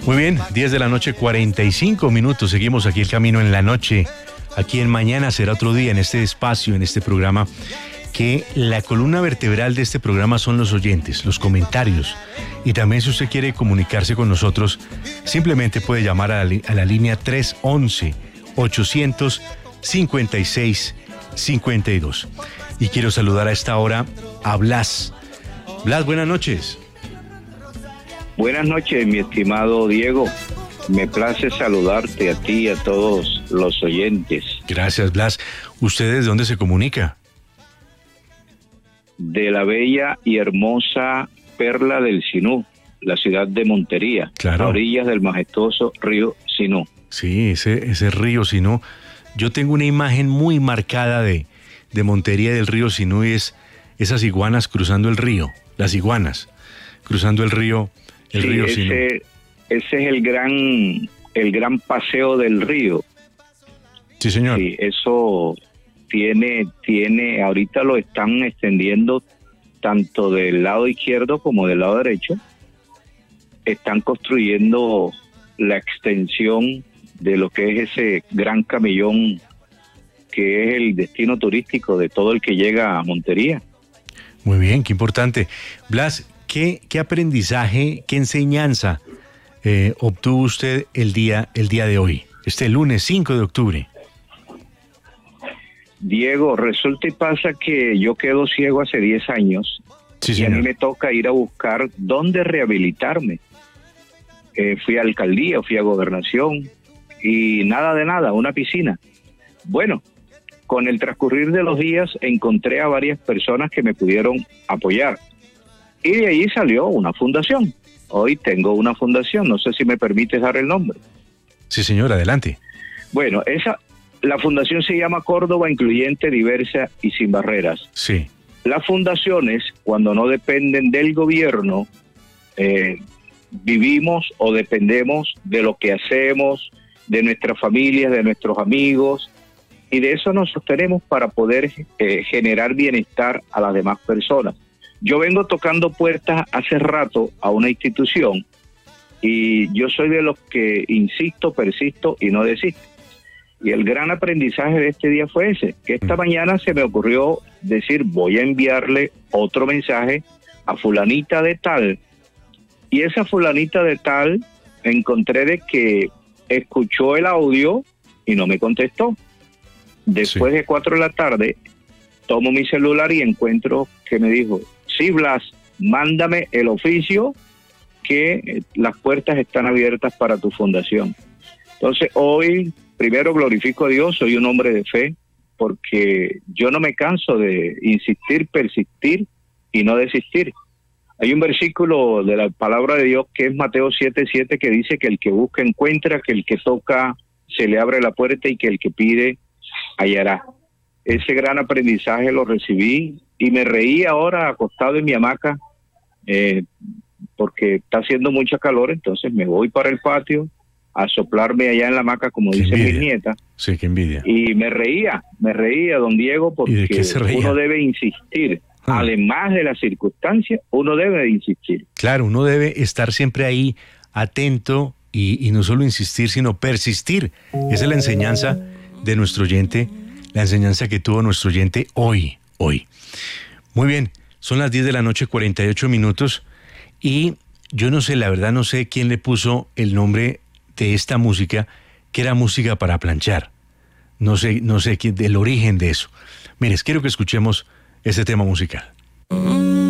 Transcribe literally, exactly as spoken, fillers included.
Muy bien, diez de la noche, cuarenta y cinco minutos. Seguimos aquí el camino en la noche. Aquí en Mañana Será Otro Día, en este espacio, en este programa, que la columna vertebral de este programa son los oyentes, los comentarios. Y también, si usted quiere comunicarse con nosotros, simplemente puede llamar a la, a la línea tres once, ochocientos cincuenta y seis cincuenta y dos. Y quiero saludar a esta hora a Blas. Blas, buenas noches. Buenas noches, mi estimado Diego. Me place saludarte a ti y a todos los oyentes. Gracias, Blas. ¿Usted desde dónde se comunica? De la bella y hermosa Perla del Sinú, la ciudad de Montería, Claro. a orillas del majestuoso río Sinú. Sí, ese, ese río Sinú. Yo tengo una imagen muy marcada de, de Montería y del río Sinú, y es esas iguanas cruzando el río, las iguanas cruzando el río, el Sí, río Sinú. ese, ese es el gran, el gran paseo del río. Sí, señor. Sí, eso tiene, tiene, ahorita lo están extendiendo tanto del lado izquierdo como del lado derecho. Están construyendo la extensión de lo que es ese gran camellón que es el destino turístico de todo el que llega a Montería. Muy bien, qué importante. Blas, ¿qué, qué aprendizaje, qué enseñanza eh, obtuvo usted el día, el día de hoy, este lunes cinco de octubre? Diego, resulta y pasa que yo quedo ciego hace diez años. Sí, y a mí señor. me toca ir a buscar dónde rehabilitarme. Eh, fui a alcaldía, fui a gobernación y nada de nada, una piscina. Bueno, con el transcurrir de los días encontré a varias personas que me pudieron apoyar y de ahí salió una fundación. Hoy tengo una fundación, no sé si me permites dar el nombre. Sí, señor, adelante. Bueno, esa, la fundación se llama Córdoba Incluyente, Diversa y Sin Barreras. Sí, Las fundaciones, cuando no dependen del gobierno, eh, vivimos o dependemos de lo que hacemos, de nuestras familias, de nuestros amigos, y de eso nos sostenemos para poder eh, generar bienestar a las demás personas. Yo vengo tocando puertas hace rato a una institución y yo soy de los que insisto, persisto y no desisto. Y el gran aprendizaje de este día fue ese, que esta mañana se me ocurrió decir, voy a enviarle otro mensaje a fulanita de tal. Y esa fulanita de tal, encontré de que escuchó el audio y no me contestó. Después Sí. de cuatro de la tarde, tomo mi celular y encuentro que me dijo, sí, Blas, mándame el oficio que eh, las puertas están abiertas para tu fundación. Entonces hoy, primero glorifico a Dios, soy un hombre de fe, porque yo no me canso de insistir, persistir y no desistir. Hay un versículo de la palabra de Dios que es Mateo siete siete que dice que el que busca encuentra, que el que toca se le abre la puerta y que el que pide hallará. Ese gran aprendizaje lo recibí y me reí ahora acostado en mi hamaca eh, porque está haciendo mucha calor, entonces me voy para el patio a soplarme allá en la hamaca, como Qué dicen mis envidia. nietas, Sí, qué envidia. y me reía, me reía, don Diego, ¿Y de porque qué se reía? uno debe insistir. Ah. Además de las circunstancias, uno debe de insistir. Claro, uno debe estar siempre ahí atento y, y no solo insistir, sino persistir. Esa es la enseñanza de nuestro oyente, la enseñanza que tuvo nuestro oyente hoy, hoy. Muy bien, son las diez de la noche, cuarenta y ocho minutos, y yo no sé, la verdad no sé quién le puso el nombre de esta música, que era música para planchar. No sé, no sé quién, del origen de eso. Mires, quiero que escuchemos este tema musical.